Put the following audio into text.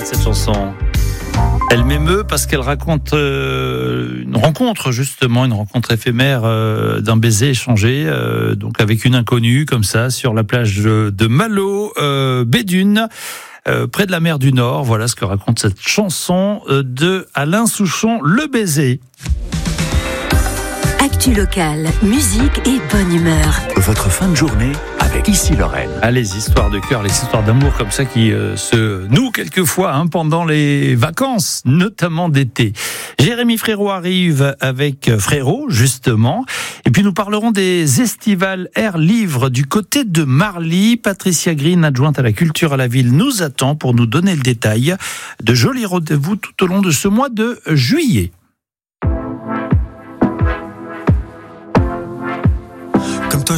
cette chanson. Elle m'émeut parce qu'elle raconte une rencontre éphémère d'un baiser échangé donc avec une inconnue comme ça sur la plage de Malo, Bédune, près de la mer du Nord. Voilà ce que raconte cette chanson de Alain Souchon, Le Baiser. Actu locale, musique et bonne humeur. Votre fin de journée avec Ici Lorraine. Ah, les histoires de cœur, les histoires d'amour comme ça qui se nouent quelquefois pendant les vacances, notamment d'été. Jérémy Frérot arrive avec Frérot, justement. Et puis nous parlerons des estivales Air Livre du côté de Marly. Patricia Green, adjointe à la culture à la ville, nous attend pour nous donner le détail de jolis rendez-vous tout au long de ce mois de juillet.